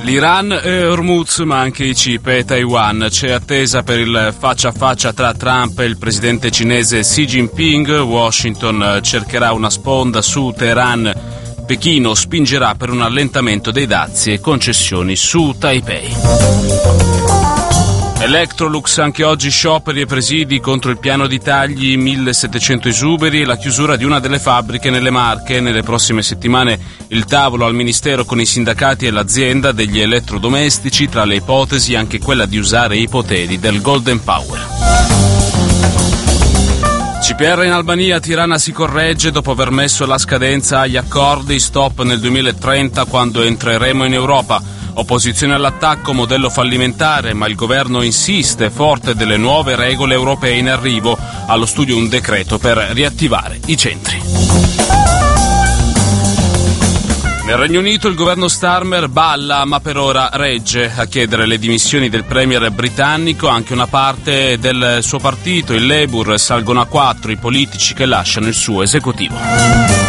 L'Iran e Hormuz, ma anche i CIP e Taiwan. C'è attesa per il faccia a faccia tra Trump e il presidente cinese Xi Jinping. Washington cercherà una sponda su Teheran. Pechino spingerà per un allentamento dei dazi e concessioni su Taipei. Electrolux, anche oggi scioperi e presidi contro il piano di tagli, 1700 esuberi e la chiusura di una delle fabbriche nelle Marche. Nelle prossime settimane il tavolo al Ministero con i sindacati e l'azienda degli elettrodomestici, tra le ipotesi anche quella di usare i poteri del Golden Power. CPR in Albania, Tirana si corregge dopo aver messo la scadenza agli accordi, stop nel 2030 quando entreremo in Europa. Opposizione all'attacco, modello fallimentare, ma il governo insiste, forte delle nuove regole europee in arrivo. Allo studio un decreto per riattivare i centri. Nel Regno Unito il governo Starmer balla, ma per ora regge. A chiedere le dimissioni del premier britannico anche una parte del suo partito, il Labour. Salgono a 4 i politici che lasciano il suo esecutivo.